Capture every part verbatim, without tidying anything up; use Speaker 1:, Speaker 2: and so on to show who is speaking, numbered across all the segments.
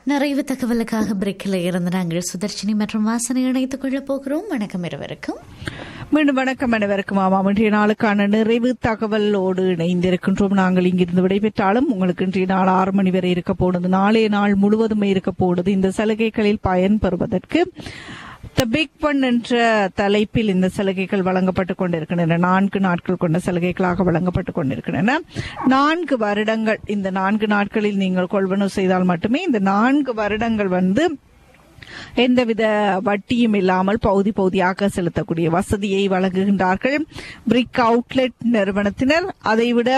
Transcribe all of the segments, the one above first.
Speaker 1: நிறைவு தகவலுக்காக பிரேக்கில் இருந்து நாங்கள் சுதர்ஷினி மற்றும் வாசனை இணைத்துக் கொள்ளப் போகிறோம். வணக்கம் இருவருக்கும்.
Speaker 2: மீண்டும் வணக்கம் அனைவருக்கும். ஆமாம், இன்றைய நாளுக்கான நிறைவு தகவலோடு இணைந்திருக்கின்றோம். நாங்கள் இங்கிருந்து விடைபெற்றாலும் உங்களுக்கு இன்றைய நாள் ஆறு மணி வரை இருக்க போனது, நாளைய நாள் முழுவதுமே இருக்க போனது. இந்த சலுகைகளில் பயன் பெறுவதற்கு த பிக் ஒன் என்ற தலைப்பில் இந்த சலுகைகள் வழங்கப்பட்டுக் கொண்டிருக்கின்றன. நான்கு நாட்கள் கொண்ட சலுகைகளாக வழங்கப்பட்டுக் கொண்டிருக்கின்றன. நான்கு வருடங்கள், இந்த நான்கு நாட்களில் நீங்கள் கொள்வனவு செய்தால் மட்டுமே இந்த நான்கு வருடங்கள் வந்து எந்தவித வட்டியும் இல்லாமல் பகுதி பகுதியாக செலுத்தக்கூடிய வசதியை வழங்குகின்றார்கள் பிரிக் அவுட்லெட் நிறுவனத்தினர். அதைவிட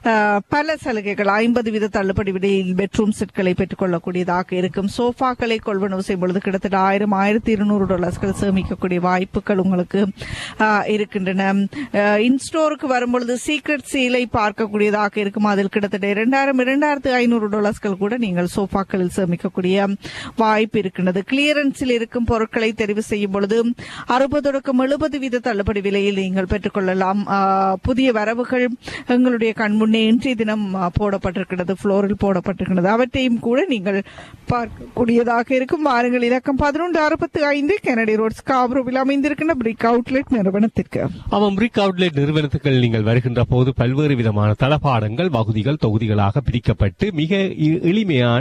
Speaker 2: பல சலுகைகள், ஐம்பது வீத தள்ளுபடி விலையில் பெட்ரூம் செட்களை பெற்றுக் கொள்ளக்கூடியதாக இருக்கும். சோஃபாக்களை கொள்வனவு செய்யும் பொழுது கிட்டத்தட்ட ஆயிரம் ஆயிரத்தி இருநூறு டாலர்ஸ்கள் சேமிக்கக்கூடிய வாய்ப்புகள் உங்களுக்கு இருக்கின்றன. இன்ஸ்டோருக்கு வரும்பொழுது சீக்ரெட் சீலை பார்க்கக்கூடியதாக இருக்கும். அதில் கிட்டத்தட்ட இரண்டாயிரம் இரண்டாயிரத்து ஐநூறு டாலர்ஸ்கள் கூட நீங்கள் சோஃபாக்களில் சேமிக்கக்கூடிய வாய்ப்பு இருக்கின்றது. கிளியரன்ஸில் இருக்கும் பொருட்களை தெரிவு செய்யும் பொழுது அறுபது தொடக்கம் எழுபது வீத தள்ளுபடி விலையில் நீங்கள் பெற்றுக் கொள்ளலாம். புதிய வரவுகள் எங்களுடைய கண்முன்னே இன்றைய தினம் போடப்பட்டிருக்கிறது, புளோரில் போடப்பட்டிருக்கிறது. அவற்றையும் கூட நீங்கள் பார்க்கக்கூடியதாக இருக்கும். வாருங்கள், இலக்கம் பதினொன்று அறுபத்தி ஐந்து கெனடி ரோட் ஸ்காப்ரோவில் அமைந்திருக்கின்ற பிரிக் அவுட்லெட் நிறுவனத்திற்கு.
Speaker 3: ஆமாம், பிரிக் அவுட்லெட் நிறுவனத்துக்கு நீங்கள் வருகின்ற போது பல்வேறு விதமான தளபாடங்கள் வகுதிகள் தொகுதிகளாக பிரிக்கப்பட்டு மிக எளிமையான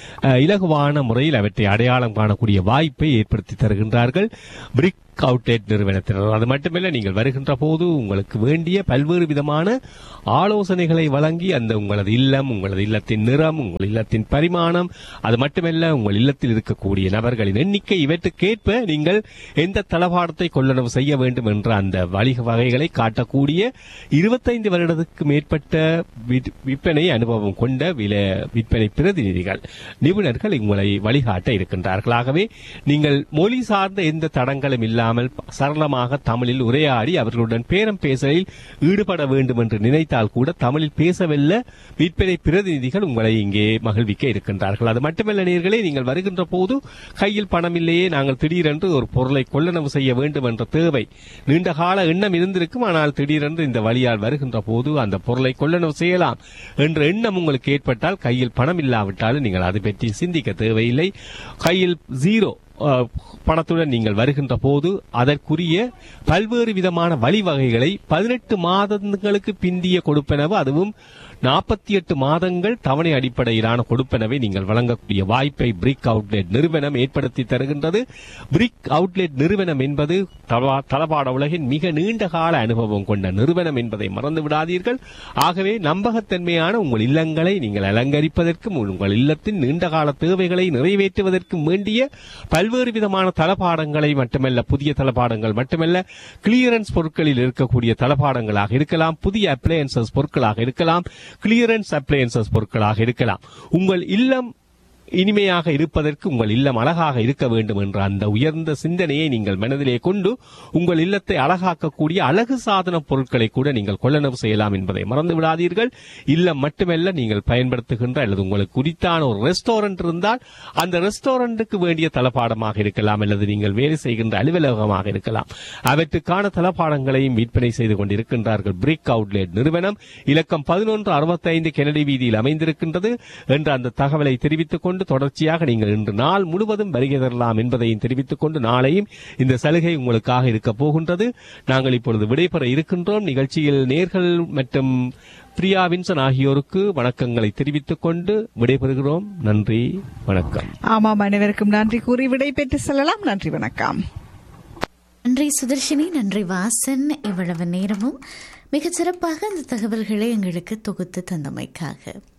Speaker 3: இலகுவான முறையில் அவற்றை அடையாளம் காணக்கூடிய வாய்ப்பை ஏற்படுத்தி தருகின்றார்கள் பிரிக் அவுட்லெட் நிறுவனத்தினர். அது மட்டுமல்ல, நீங்கள் வருகின்ற போது உங்களுக்கு வேண்டிய பல்வேறு விதமான ஆலோசனைகளை வழங்கி அந்த உங்களது இல்லம், உங்களது இல்லத்தின் நிறம், உங்கள் இல்லத்தின் பரிமாணம், அது மட்டுமல்ல உங்கள் இல்லத்தில் இருக்கக்கூடிய நபர்களின் எண்ணிக்கை, இவற்றுக்கேற்ப நீங்கள் எந்த தளபாடத்தை கொள்ளளவு செய்ய வேண்டும் என்ற அந்த வழி வகைகளை காட்டக்கூடிய இருபத்தைந்து வருடத்துக்கு மேற்பட்ட விற்பனை அனுபவம் கொண்ட வில விற்பனை பிரதிநிதிகள், நிபுணர்கள் உங்களை வழிகாட்ட இருக்கின்றார்கள். ஆகவே நீங்கள் மொழி சார்ந்த எந்த தடங்களும் இல்லாமல் சரளமாக தமிழில் உரையாடி அவர்களுடன் பேரம் பேசலில் ஈடுபட வேண்டும் என்று நினைத்தால் கூட தமிழில் பேசவல்ல விற்பனை பிரதிநிதிகள் உங்களை இங்கே மகிழ்விக்க இருக்கின்றார்கள். அது மட்டுமல்ல நேயர்களே, நீங்கள் வருகின்ற போது கையில் பணம் இல்லையே, நாங்கள் திடீரென்று ஒரு பொருளை கொள்ளளவு செய்ய வேண்டும் என்ற தேவை நீண்ட கால எண்ணம் இருந்திருக்கும். ஆனால் திடீரென்று இந்த வழியால் வருகின்ற போது அந்த பொருளை கொள்ளளவு செய்யலாம் என்ற எண்ணம் உங்களுக்கு ஏற்பட்டால், கையில் பணம் இல்லாவிட்டாலும் நீங்கள் அதை பற்றி சிந்திக்க தேவையில்லை. கையில் ஜீரோ பணத்துடன் நீங்கள் வருகின்ற போது அதற்குரிய பல்வேறு விதமான வழிவகைகளை பதினெட்டு மாதங்களுக்கு பிந்திய கொடுப்பனவு, அதுவும் நாற்பத்தி எட்டு மாதங்கள் தவணை அடிப்படையிலான கொடுப்பனவை நீங்கள் வழங்கக்கூடிய வாய்ப்பை பிரிக் அவுட்லெட் நிறுவனம் ஏற்படுத்தி தருகின்றது. பிரிக் அவுட்லெட் நிறுவனம் என்பது தளபாட உலகின் மிக நீண்ட கால அனுபவம் கொண்ட நிறுவனம் என்பதை மறந்து விடாதீர்கள். ஆகவே நம்பகத்தன்மையான உங்கள் இல்லங்களை நீங்கள் அலங்கரிப்பதற்கும் உங்கள் இல்லத்தின் நீண்டகால தேவைகளை நிறைவேற்றுவதற்கும் வேண்டிய பல்வேறு விதமான தளபாடங்களை மட்டுமல்ல, புதிய தளபாடங்கள் மட்டுமல்ல, கிளியரன்ஸ் பொருட்களில் இருக்கக்கூடிய தளபாடங்களாக இருக்கலாம், புதிய அப்ளையன்சஸ் பொருட்களாக இருக்கலாம், கிளியரன்ஸ் அப்ளையன்சஸ் பொருட்களாக இருக்கலாம். உங்கள் இல்லம் இனிமையாக இருப்பதற்கு, உங்கள் இல்லம் அழகாக இருக்க வேண்டும் என்ற அந்த உயர்ந்த சிந்தனையை நீங்கள் மனதிலே கொண்டு உங்கள் இல்லத்தை அழகாக்கக்கூடிய அழகு சாதன பொருட்களை கூட நீங்கள் கொள்ளளவு செய்யலாம் என்பதை மறந்து விடாதீர்கள். இல்லம் மட்டுமல்ல, நீங்கள் பயன்படுத்துகின்ற அல்லது உங்களுக்கு குறித்தான ஒரு ரெஸ்டாரண்ட் இருந்தால் அந்த ரெஸ்டாரண்ட்டுக்கு வேண்டிய தளபாடமாக இருக்கலாம், அல்லது நீங்கள் வேலை செய்கின்ற அலுவலகமாக இருக்கலாம், அவற்றுக்கான தளபாடங்களையும் விற்பனை செய்து கொண்டிருக்கின்றார்கள் பிரிக் அவுட்லெட் நிறுவனம். இலக்கம் பதினொன்று அறுபத்தி ஐந்து கெனடி வீதியில் அமைந்திருக்கின்றது என்ற அந்த தகவலை தெரிவித்துக் கொண்டு தொடர்ச்சியாக நீங்கள் இன்று நாள் முழுவதும் வருகை தரலாம் என்பதையும் தெரிவித்துக் கொண்டு, நாளையும் இந்த சலுகை உங்களுக்காக இருக்க போகின்றது. நாங்கள் இப்பொழுது விடைபெற இருக்கின்றோம். நிகழ்ச்சியில் நேர்கள் மற்றும் பிரியா வின்சன் ஆகியோருக்கு வணக்கங்களை தெரிவித்துக் கொண்டு விடைபெறுகிறோம். நன்றி, வணக்கம்.
Speaker 2: ஆமாம், அனைவருக்கும் நன்றி கூறி விடைபெற்று செல்லலாம். நன்றி, வணக்கம்.
Speaker 1: நன்றி சுதர்ஷினி, நன்றி வாசன். இவ்வளவு நேரமும் மிகச் சிறப்பாக அந்த தகவல்களை எங்களுக்கு தொகுத்து தந்தமைக்காக